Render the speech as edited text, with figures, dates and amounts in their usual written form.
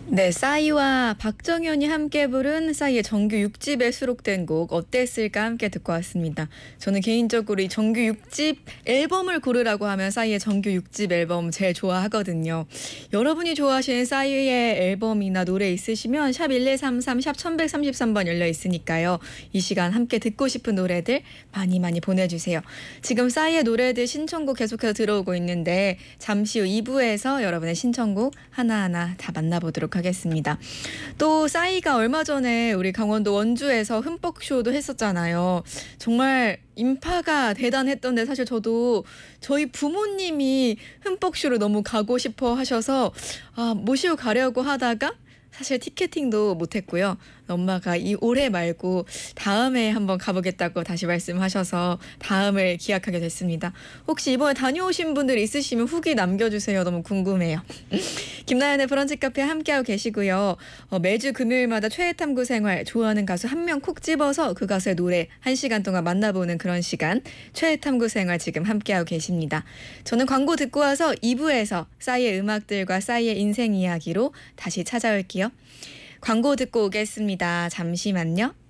네, 싸이와 박정현이 함께 부른 싸이의 정규 6집에 수록된 곡 어땠을까 함께 듣고 왔습니다. 저는 개인적으로 이 정규 6집 앨범을 고르라고 하면 싸이의 정규 6집 앨범 제일 좋아하거든요. 여러분이 좋아하시는 싸이의 앨범이나 노래 있으시면 샵 1133, 샵 1133번 열려 있으니까요. 이 시간 함께 듣고 싶은 노래들 많이 많이 보내주세요. 지금 싸이의 노래들 신청곡 계속해서 들어오고 있는데 잠시 후 2부에서 여러분의 신청곡 하나하나 다 만나보도록 하겠습니다. 또 싸이가 얼마 전에 우리 강원도 원주에서 흠뻑쇼도 했었잖아요. 정말 인파가 대단했던데 사실 저도 저희 부모님이 흠뻑쇼를 너무 가고 싶어 하셔서 모시고 가려고 하다가 사실 티켓팅도 못했고요. 엄마가 이 올해 말고 다음에 한번 가보겠다고 다시 말씀하셔서 다음을 기약하게 됐습니다. 혹시 이번에 다녀오신 분들 있으시면 후기 남겨주세요. 너무 궁금해요. 김나연의 브런치 카페 함께하고 계시고요. 매주 금요일마다 최애 탐구 생활 좋아하는 가수 한 명 콕 집어서 그 가수의 노래 1시간 동안 만나보는 그런 시간 최애 탐구 생활 지금 함께하고 계십니다. 저는 광고 듣고 와서 2부에서 싸이의 음악들과 싸이의 인생 이야기로 다시 찾아올게요. 광고 듣고 오겠습니다. 잠시만요.